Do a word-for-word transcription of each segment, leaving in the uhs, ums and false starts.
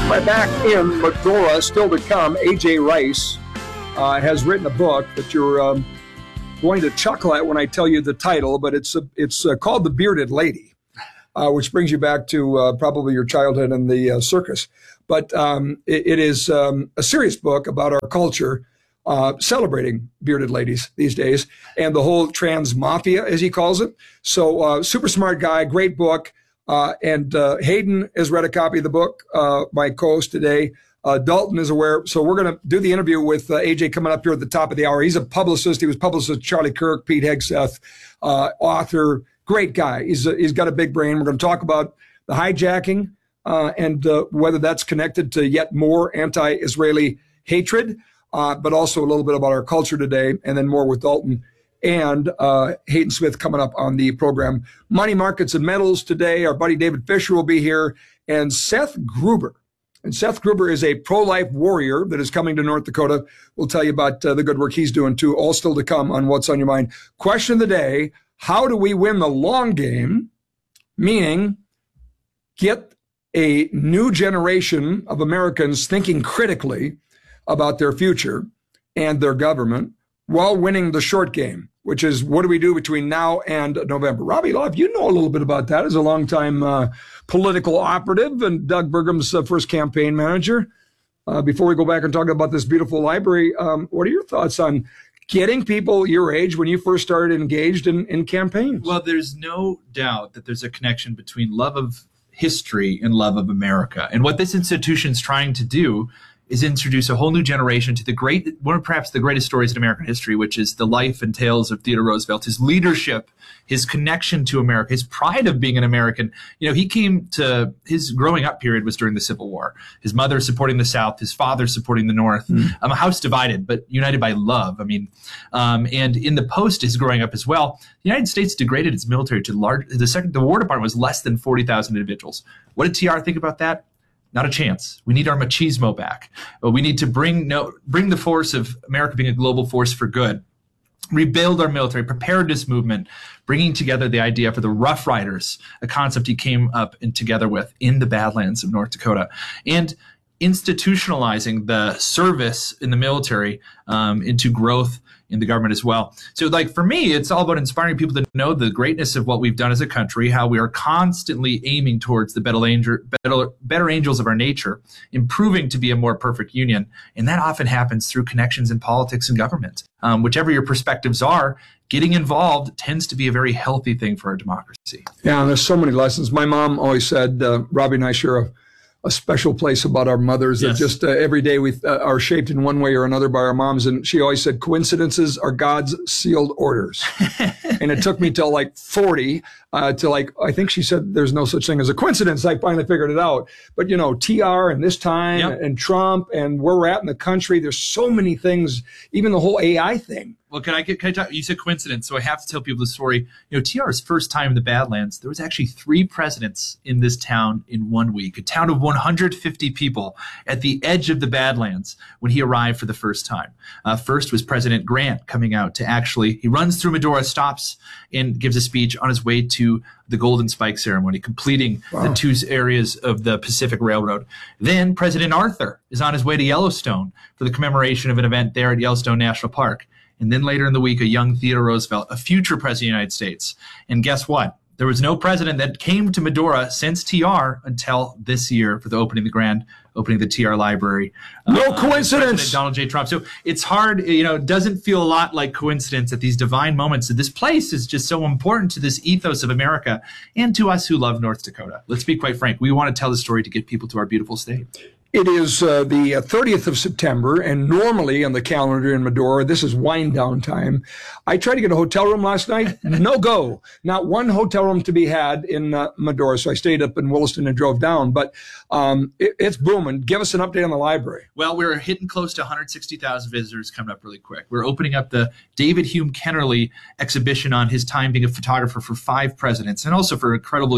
Right back in Medora, still to come, A J Rice uh, has written a book that you're um, going to chuckle at when I tell you the title, but it's a, it's uh, called The Bearded Lady, uh, which brings you back to uh, probably your childhood in the uh, circus. But um, it, it is um, a serious book about our culture uh, celebrating bearded ladies these days and the whole trans mafia, as he calls it. So uh, super smart guy, great book. Uh, and uh, Hayden has read a copy of the book, uh, my co-host today. Uh, Dalton is aware. So we're going to do the interview with uh, A J coming up here at the top of the hour. He's a publicist. He was publicist Charlie Kirk, Pete Hegseth, uh, author, great guy. He's a, he's got a big brain. We're going to talk about the hijacking uh, and uh, whether that's connected to yet more anti-Israeli hatred, uh, but also a little bit about our culture today, and then more with Dalton and uh, Hayden Smith coming up on the program. Money Markets and Metals today. Our buddy David Fisher will be here, and Seth Gruber. And Seth Gruber is a pro-life warrior that is coming to North Dakota. We'll tell you about uh, the good work he's doing, too. All still to come on What's on Your Mind. Question of the day, how do we win the long game? Meaning, get a new generation of Americans thinking critically about their future and their government while winning the short game, which is what do we do between now and November? Robbie Love, you know a little bit about that as a longtime uh, political operative and Doug Burgum's uh, first campaign manager. Uh, before we go back and talk about this beautiful library, um, what are your thoughts on getting people your age when you first started engaged in, in campaigns? Well, there's no doubt that there's a connection between love of history and love of America. And what this institution's trying to do is introduce a whole new generation to the great, one of perhaps the greatest stories in American history, which is the life and tales of Theodore Roosevelt, his leadership, his connection to America, his pride of being an American. You know, he came to, his growing up period was during the Civil War. His mother supporting the South, his father supporting the North, mm. um, a house divided, but united by love. I mean, um, and in the post, his growing up as well, the United States degraded its military to large, the second, the War Department was less than forty thousand individuals. What did T R think about that? Not a chance. We need our machismo back. We need to bring no, bring the force of America being a global force for good, rebuild our military, preparedness movement, bringing together the idea for the Rough Riders, a concept he came up and together with in the Badlands of North Dakota, and institutionalizing the service in the military um, into growth in the government as well. So like for me, it's all about inspiring people to know the greatness of what we've done as a country, how we are constantly aiming towards the better, angel, better, better angels of our nature, improving to be a more perfect union. And that often happens through connections in politics and government. Um, whichever your perspectives are, getting involved tends to be a very healthy thing for our democracy. Yeah, and there's so many lessons. My mom always said, uh, Robbie and I share a a special place about our mothers yes. that just uh, every day we uh, are shaped in one way or another by our moms. And she always said, coincidences are God's sealed orders. And it took me till like forty uh, to like, I think she said there's no such thing as a coincidence. I finally figured it out. But, you know, T R and this time yep. and Trump and where we're at in the country, there's so many things, even the whole A I thing. Well, can I get, can I talk? You said coincidence, so I have to tell people the story. You know, T R's first time in the Badlands, there was actually three presidents in this town in one week, a town of one hundred fifty people at the edge of the Badlands when he arrived for the first time. Uh, first was President Grant coming out to actually, he runs through Medora, stops, and gives a speech on his way to the Golden Spike ceremony, completing wow. the two areas of the Pacific Railroad. Then President Arthur is on his way to Yellowstone for the commemoration of an event there at Yellowstone National Park. And then later in the week, a young Theodore Roosevelt, a future president of the United States. And guess what? There was no president that came to Medora since T R until this year for the opening, the grand opening of the T R library. No uh, coincidence. Donald J. Trump. So it's hard, you know, it doesn't feel a lot like coincidence at these divine moments. This place is just so important to this ethos of America and to us who love North Dakota. Let's be quite frank. We want to tell the story to get people to our beautiful state. It is uh, the thirtieth of September, and normally on the calendar in Medora, this is wind down time. I tried to get a hotel room last night. No go. Not one hotel room to be had in uh, Medora, so I stayed up in Williston and drove down. But um, it, it's booming. Give us an update on the library. Well, we're hitting close to one hundred sixty thousand visitors coming up really quick. We're opening up the David Hume Kennerly exhibition on his time being a photographer for five presidents and also for incredibly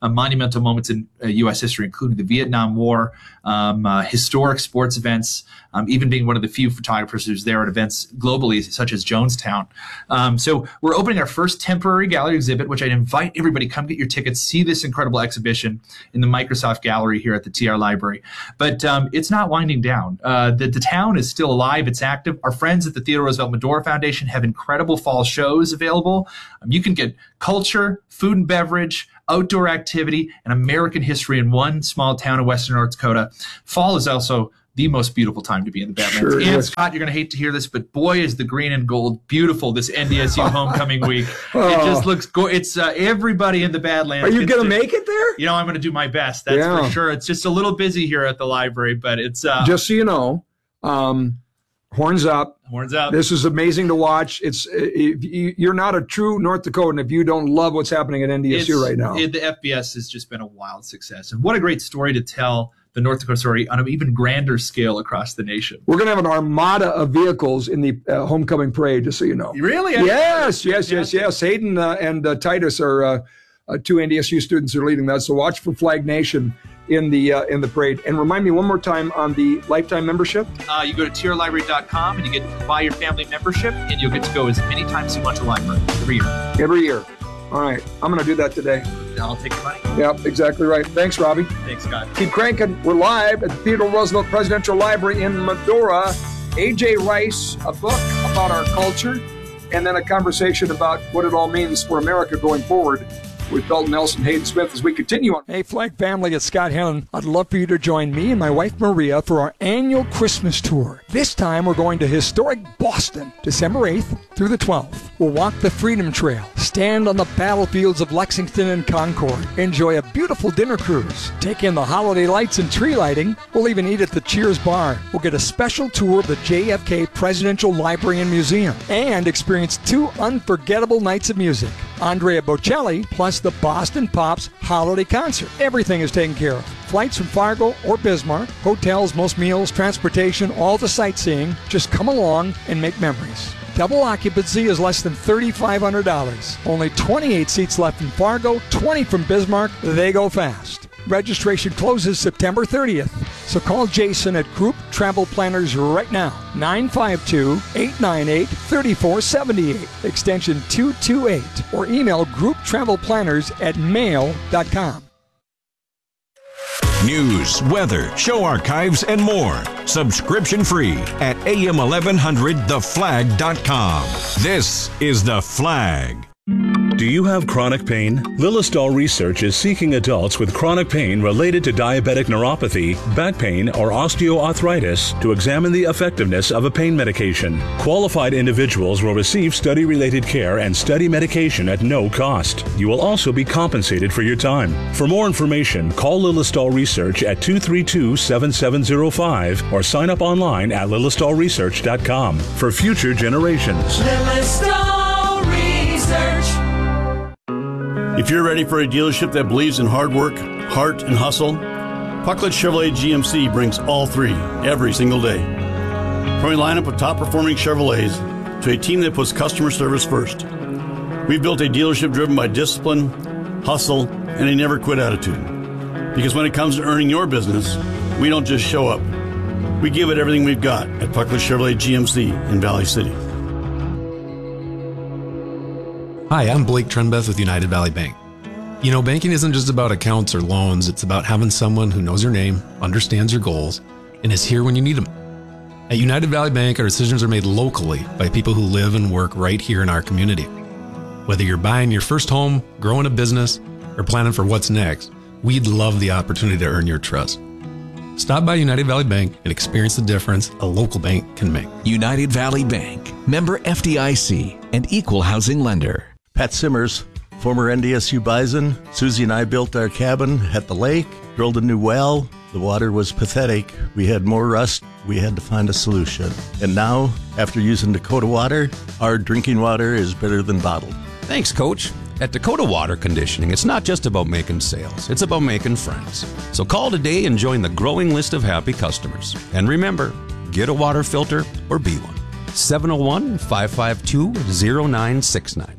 uh, monumental moments in uh, U S history, including the Vietnam War, um, uh, historic sports events, um, even being one of the few photographers who's there at events globally, such as Jonestown. Um, so we're opening our first temporary gallery exhibit, which I'd invite everybody, come get your tickets, see this incredible exhibition in the Microsoft Gallery here at the T R Library. But um, it's not winding down. Uh, the, the town is still alive. It's active. Our friends at the Theodore Roosevelt Medora Foundation have incredible fall shows available. Um, you can get culture, food and beverage, outdoor activity, and American history in one small town in western North Dakota. Fall is also the most beautiful time to be in the Badlands. Sure and is. Scott, you're going to hate to hear this, but boy, is the green and gold beautiful this N D S U homecoming week. Oh. It just looks go. It's uh, everybody in the Badlands. Are you gets going to to- make it there? You know, I'm going to do my best. That's Yeah. for sure. It's just a little busy here at the library, but it's uh, Just so you know, um, horns up. horns out. This is amazing to watch. It's if you, you're not a true North Dakotan if you don't love what's happening at N D S U It's- right now. It, the F B S has just been a wild success. And what a great story to tell the North Dakota story on an even grander scale across the nation. We're going to have an armada of vehicles in the uh, homecoming parade, just so you know. Really? Yes, yes, yes, yes. Hayden uh, and uh, Titus are uh, uh, two N D S U students who are leading that. So watch for Flag Nation in the uh, in the parade. And remind me one more time on the lifetime membership. Uh, you go to T R library dot com and you get to buy your family membership, and you'll get to go as many times as you want to the library every year. Every year. All right. I'm going to do that today. I'll take your money. Yep, exactly right. Thanks, Robbie. Thanks, Scott. Keep cranking. We're live at the Theodore Roosevelt Presidential Library in Medora. A J Rice, a book about our culture, and then a conversation about what it all means for America going forward with Dalton Nelson, Hayden Smith, as we continue on. Hey, Flag family, it's Scott Hannon. I'd love for you to join me and my wife Maria for our annual Christmas tour. This time we're going to historic Boston, December eighth through the twelfth. We'll walk the Freedom Trail, stand on the battlefields of Lexington and Concord, enjoy a beautiful dinner cruise, take in the holiday lights and tree lighting. We'll even eat at the Cheers Bar. We'll get a special tour of the J F K Presidential Library and Museum and experience two unforgettable nights of music. Andrea Bocelli plus the Boston Pops holiday concert. Everything is taken care of. Flights from Fargo or Bismarck, hotels, most meals, transportation, all the sightseeing. Just come along and make memories. Double occupancy is less than three thousand five hundred dollars. Only twenty-eight seats left in Fargo, twenty from Bismarck. They go fast. Registration closes September thirtieth. So call Jason at Group Travel Planners right now. nine five two, eight nine eight, three four seven eight, extension two two eight, or email group travel planners at mail dot com. News, weather, show archives, and more. Subscription free at A M eleven hundred the flag dot com. This is The Flag. Do you have chronic pain? Lilistol Research is seeking adults with chronic pain related to diabetic neuropathy, back pain, or osteoarthritis to examine the effectiveness of a pain medication. Qualified individuals will receive study-related care and study medication at no cost. You will also be compensated for your time. For more information, call Lilistol Research at two three two, seven seven zero five or sign up online at lilistol research dot com for future generations. Lilistol Research. If you're ready for a dealership that believes in hard work, heart, and hustle, Pucklet Chevrolet G M C brings all three every single day. From a lineup of top-performing Chevrolets to a team that puts customer service first, we've built a dealership driven by discipline, hustle, and a never-quit attitude. Because when it comes to earning your business, we don't just show up. We give it everything we've got at Pucklet Chevrolet G M C in Valley City. Hi, I'm Blake Trenbeth with United Valley Bank. You know, banking isn't just about accounts or loans. It's about having someone who knows your name, understands your goals, and is here when you need them. At United Valley Bank, our decisions are made locally by people who live and work right here in our community. Whether you're buying your first home, growing a business, or planning for what's next, we'd love the opportunity to earn your trust. Stop by United Valley Bank and experience the difference a local bank can make. United Valley Bank, member F D I C, and equal housing lender. Pat Simmers, former N D S U Bison. Susie and I built our cabin at the lake, drilled a new well. The water was pathetic. We had more rust. We had to find a solution. And now, after using Dakota Water, our drinking water is better than bottled. Thanks, Coach. At Dakota Water Conditioning, it's not just about making sales. It's about making friends. So call today and join the growing list of happy customers. And remember, get a water filter or be one. seven oh one, five five two, oh nine six nine.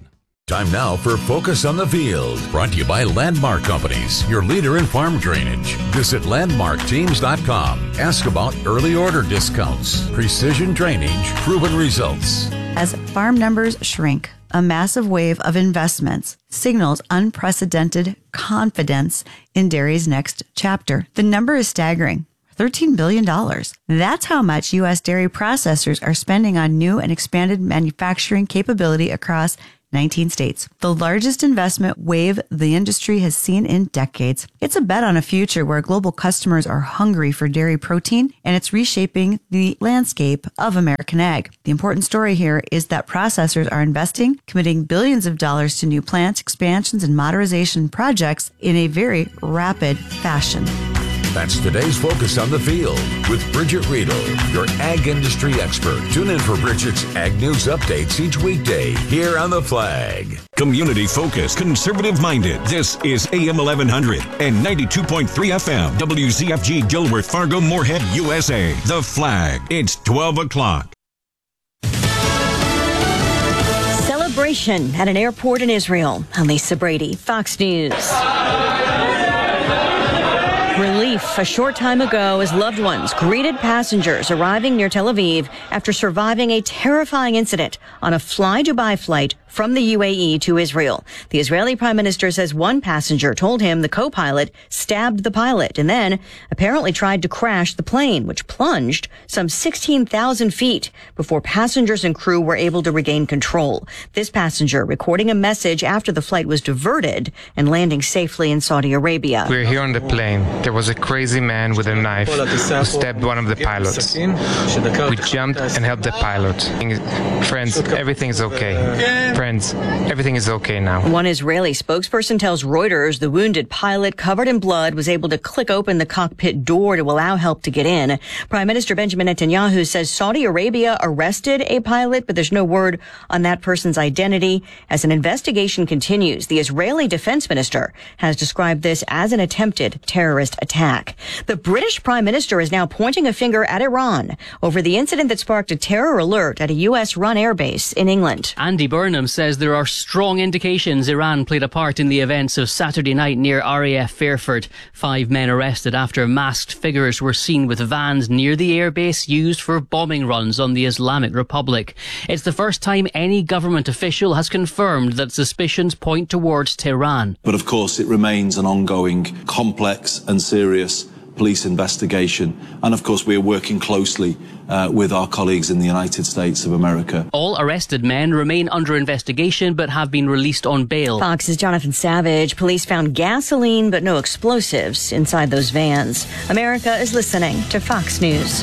Time now for Focus on the Field, brought to you by Landmark Companies, your leader in farm drainage. Visit landmark teams dot com. Ask about early order discounts, precision drainage, proven results. As farm numbers shrink, a massive wave of investments signals unprecedented confidence in dairy's next chapter. The number is staggering. thirteen billion dollars. That's how much U S dairy processors are spending on new and expanded manufacturing capability across nineteen states. The largest investment wave the industry has seen in decades. It's a bet on a future where global customers are hungry for dairy protein, and it's reshaping the landscape of American ag. The important story here is that processors are investing, committing billions of dollars to new plant expansions and modernization projects in a very rapid fashion. That's today's Focus on the Field with Bridget Riedel, your ag industry expert. Tune in for Bridget's Ag News updates each weekday here on The Flag. Community focused, conservative minded. This is A M eleven hundred and ninety-two point three F M. W Z F G Dilworth, Fargo, Moorhead, U S A. The Flag. It's twelve o'clock. Celebration at an airport in Israel. Lisa Brady, Fox News. Relief a short time ago as loved ones greeted passengers arriving near Tel Aviv after surviving a terrifying incident on a Fly Dubai flight from the U A E to Israel. The Israeli prime minister says one passenger told him the co-pilot stabbed the pilot and then apparently tried to crash the plane, which plunged some sixteen thousand feet before passengers and crew were able to regain control. This passenger recording a message after the flight was diverted and landing safely in Saudi Arabia. We're here on the plane. There was a crazy man with a knife who stabbed one of the pilots. We jumped and helped the pilot. Friends, everything's okay. Friends, everything is okay now. One Israeli spokesperson tells Reuters the wounded pilot, covered in blood, was able to click open the cockpit door to allow help to get in. Prime Minister Benjamin Netanyahu says Saudi Arabia arrested a pilot, but there's no word on that person's identity. As an investigation continues, the Israeli defense minister has described this as an attempted terrorist attack. The British Prime Minister is now pointing a finger at Iran over the incident that sparked a terror alert at a U S-run airbase in England. Andy Burnham says there are strong indications Iran played a part in the events of Saturday night near R A F Fairford. Five men arrested after masked figures were seen with vans near the airbase used for bombing runs on the Islamic Republic. It's the first time any government official has confirmed that suspicions point towards Tehran. But of course it remains an ongoing, complex and serious police investigation. And of course we are working closely uh, with our colleagues in the United States of America. All arrested men remain under investigation but have been released on bail. Fox's Jonathan Savage. Police found gasoline but no explosives inside those vans. America is listening to Fox News.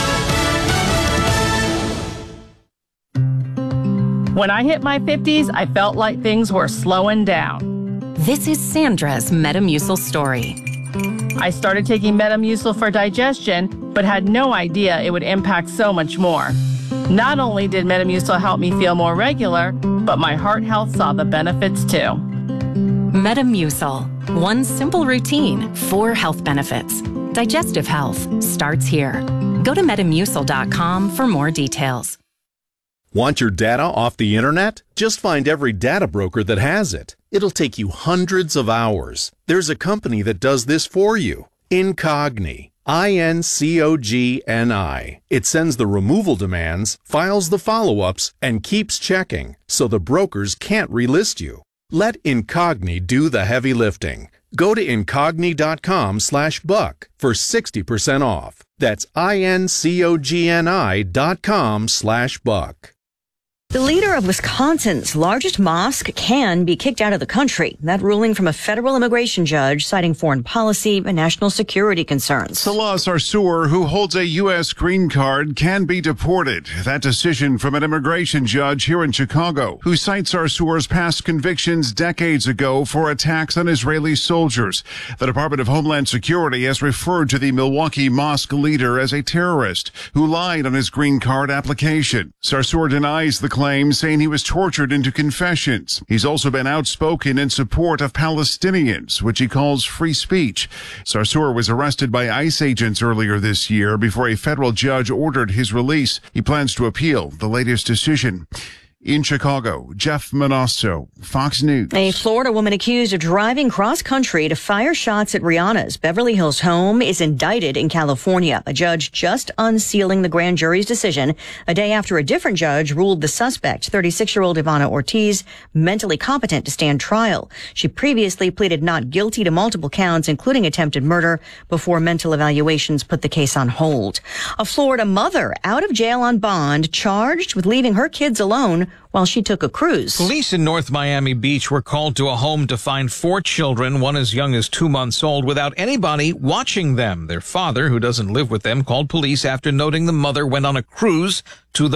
When I hit my fifties, I felt like things were slowing down. This is Sandra's Metamucil story. I started taking Metamucil for digestion, but had no idea it would impact so much more. Not only did Metamucil help me feel more regular, but my heart health saw the benefits too. Metamucil. One simple routine, four health benefits. Digestive health starts here. Go to metamucil dot com for more details. Want your data off the internet? Just find every data broker that has it. It'll take you hundreds of hours. There's a company that does this for you. Incogni. I N C O G N I. It sends the removal demands, files the follow-ups, and keeps checking, so the brokers can't relist you. Let Incogni do the heavy lifting. Go to incogni dot com slash buck for sixty percent off. That's I N C O G N I dot com slash buck. The leader of Wisconsin's largest mosque can be kicked out of the country. That ruling from a federal immigration judge citing foreign policy and national security concerns. Salah Sarsour, who holds a U S green card, can be deported. That decision from an immigration judge here in Chicago, who cites Sarsour's past convictions decades ago for attacks on Israeli soldiers. The Department of Homeland Security has referred to the Milwaukee mosque leader as a terrorist who lied on his green card application. Sarsour denies the claim, saying he was tortured into confessions. He's also been outspoken in support of Palestinians, which he calls free speech. Sarsour was arrested by ICE agents earlier this year before a federal judge ordered his release. He plans to appeal the latest decision. In Chicago, Jeff Monosso, Fox News. A Florida woman accused of driving cross-country to fire shots at Rihanna's Beverly Hills home is indicted in California. A judge just unsealing the grand jury's decision a day after a different judge ruled the suspect, thirty-six-year-old Ivana Ortiz, mentally competent to stand trial. She previously pleaded not guilty to multiple counts, including attempted murder, before mental evaluations put the case on hold. A Florida mother out of jail on bond, charged with leaving her kids alone while she took a cruise. Police in North Miami Beach were called to a home to find four children, one as young as two months old, without anybody watching them. Their father, who doesn't live with them, called police after noting the mother went on a cruise to the